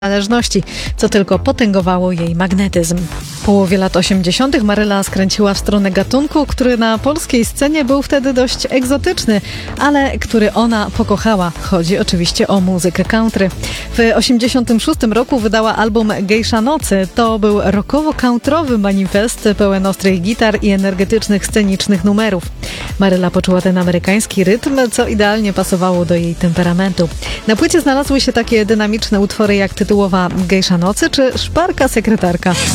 zależności, co tylko potęgowało jej magnetyzm. W połowie lat 80. Maryla skręciła w stronę gatunku, który na polskiej scenie był wtedy dość egzotyczny, ale który ona pokochała. Chodzi oczywiście o muzykę country. W 86 roku wydała album Gejsza Nocy. To był rockowo-countrowy manifest pełen ostrych gitar i energetycznych scenicznych numerów. Maryla poczuła ten amerykański rytm, co idealnie pasowało do jej temperamentu. Na płycie znalazły się takie dynamiczne utwory jak tytułowa Gejsza Nocy czy Szparka Sekretarka.